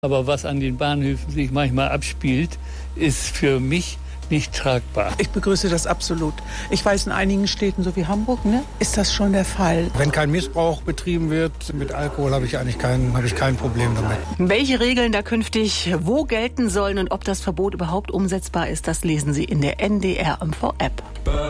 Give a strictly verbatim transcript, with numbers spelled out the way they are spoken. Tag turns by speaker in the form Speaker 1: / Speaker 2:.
Speaker 1: Aber was an den Bahnhöfen sich manchmal abspielt, ist für mich nicht tragbar.
Speaker 2: Ich begrüße das absolut. Ich weiß, in einigen Städten, so wie Hamburg, ne, ist das schon der Fall.
Speaker 3: Wenn kein Missbrauch betrieben wird mit Alkohol, habe ich eigentlich kein, habe ich kein Problem damit.
Speaker 4: Welche Regeln da künftig wo gelten sollen und ob das Verbot überhaupt umsetzbar ist, das lesen Sie in der N D R M V App.